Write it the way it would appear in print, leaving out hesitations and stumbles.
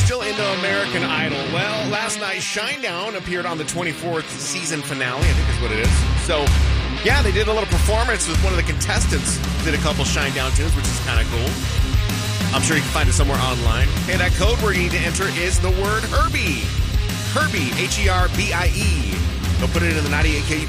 still into American Idol. Well, last night, Shinedown appeared on the 24th season finale, I think is what it is. So, yeah, they did a little performance with one of the contestants. Did a couple Shinedown tunes, which is kind of cool. I'm sure you can find it somewhere online. Hey, that code word you need to enter is the word Herbie. Herbie, Herbie. Go put it in the 98 KUPD